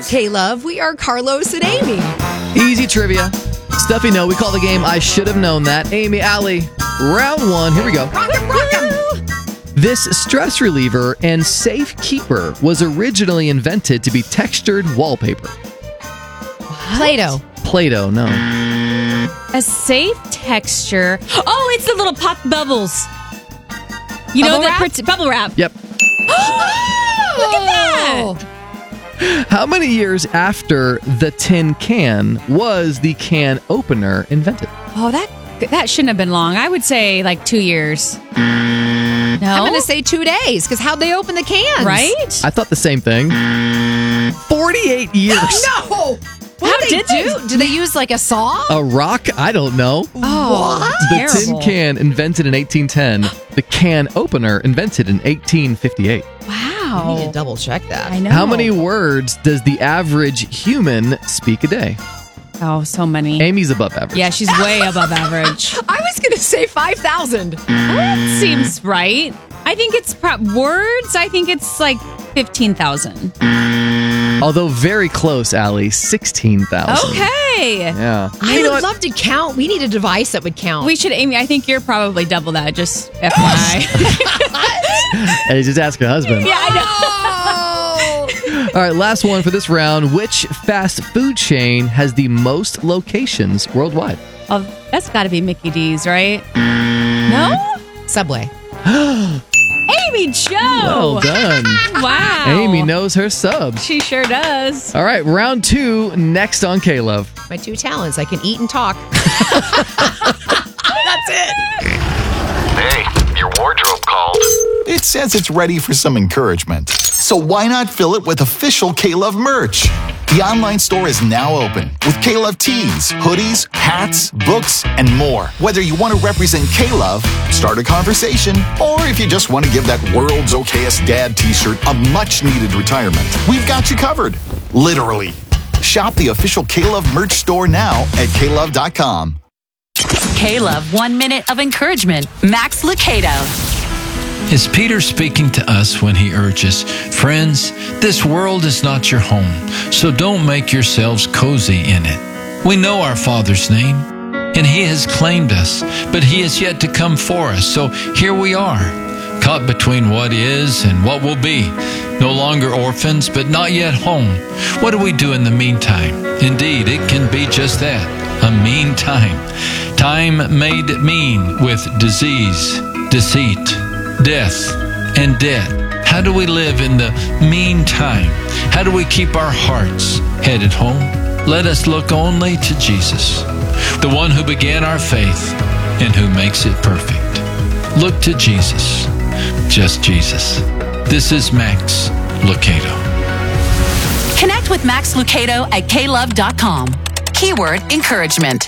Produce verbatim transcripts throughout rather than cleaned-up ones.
questions. Hey, love, we are Carlos and Amy. Easy trivia. Stuffy no. We call the game I Should Have Known That. Amy, Allie, round one. Here we go. Rock 'em, rock 'em. This stress reliever and safe keeper was originally invented to be textured wallpaper. Play-Doh. Play-Doh, no. A safe texture. Oh, it's the little pop bubbles. You Bubble know wrap? the bubble wrap. Yep. Look at that. How many years after the tin can was the can opener invented? Oh, that that shouldn't have been long. I would say like two years. No, I'm going to say two days, because how'd they open the cans? right. I thought the same thing. forty-eight years. No! What How did did they they- do? Did they use like a saw? A rock? I don't know. Oh, The Terrible. tin can invented in eighteen ten. The can opener invented in eighteen fifty-eight. I need to Wow. double check that. I know. How many words does the average human speak a day? Oh, so many. Amy's above average. Yeah, she's way above average. I was going to say five thousand. That seems right. I think it's pro- words. I think it's like fifteen thousand. Although very close, Allie. sixteen thousand. Okay. Yeah. I You know would what? love to count. We need a device that would count. We should, Amy. I think you're probably double that. Just F Y I. Hey, just ask your husband. Yeah, I know. Oh! All right, last one for this round. Which fast food chain has the most locations worldwide? Oh, that's got to be Mickey D's, right? No, Subway. Amy Jo. Well done. Wow. Amy knows her subs. She sure does. All right, round two next on K-Love. My two talents. I can eat and talk. That's it. Hey, your wardrobe called. It says it's ready for some encouragement. So why not fill it with official K-Love merch? The online store is now open with K-Love tees, hoodies, hats, books, and more. Whether you want to represent K-Love, start a conversation, or if you just want to give that world's okayest dad t-shirt a much-needed retirement, we've got you covered. Literally. Shop the official K-Love merch store now at K love dot com. K-Love, one minute of encouragement. Max Lucado. Is Peter speaking to us when he urges, "Friends, this world is not your home, so don't make yourselves cozy in it. We know our Father's name, and He has claimed us, but He is yet to come for us. So here we are, caught between what is and what will be. No longer orphans, but not yet home. What do we do in the meantime? Indeed, it can be just that, a mean time. Time made mean with disease, deceit, death, and debt. How do we live in the meantime? How do we keep our hearts headed home? Let us look only to Jesus, the one who began our faith and who makes it perfect. Look to Jesus, just Jesus. This is Max Lucado. Connect with Max Lucado at K love dot com. Keyword encouragement.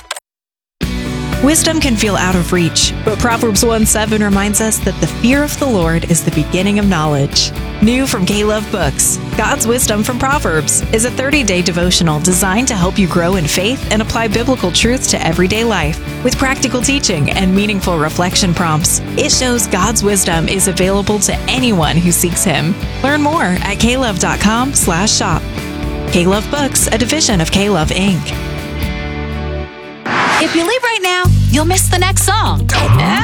Wisdom can feel out of reach, but Proverbs one seven reminds us that the fear of the Lord is the beginning of knowledge. New from K-Love Books, God's Wisdom from Proverbs is a thirty-day devotional designed to help you grow in faith and apply biblical truths to everyday life. With practical teaching and meaningful reflection prompts, it shows God's wisdom is available to anyone who seeks Him. Learn more at K love dot com slash shop. K-Love Books, a division of K-Love Incorporated. If you leave right now, you'll miss the next song.